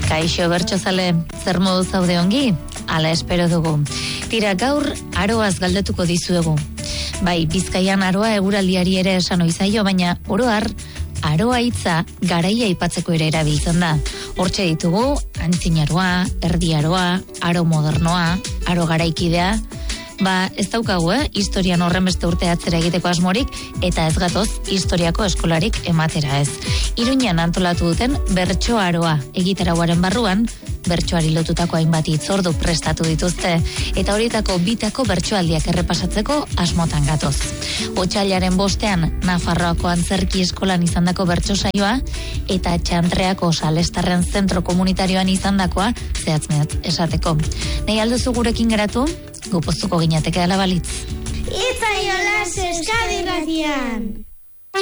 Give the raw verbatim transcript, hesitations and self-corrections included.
Kaixo bertsozale, zer modu zaude ongi? Ala espero dugu. Tira, gaur aroaz galdetuko dizuegu. Bai, Bizkaian aroa eguraldiari ere esan oizaio, baina oro har, aroa hitza garaia aipatzeko ere erabiltzen da. Hortxe ditugu, antzinaroa, erdi aroa, aro modernoa, aro garaikidea. Ba, ez daukagu, eh? Historian horren beste urte atzera egiteko asmorik, eta ez gatoz, historiako eskolarik ematera ez. Iruñan antolatu duten bertso aroa egitarauaren barruan, bertsoari lotutako hainbat hitzordu prestatu dituzte, eta horietako bitako bertsoaldiak errepasatzeko asmotan gatoz. Otsailaren bostean, Nafarroako antzerki eskolan izandako bertso saioa, eta Txantreako Salestarren zentro komunitarioan izandakoa, zehatz-mehatz esateko. Nahi alduzu gurekin geratu? Gupoztuko ginateke dela balitz. Itza jolas Euskadi Irratian.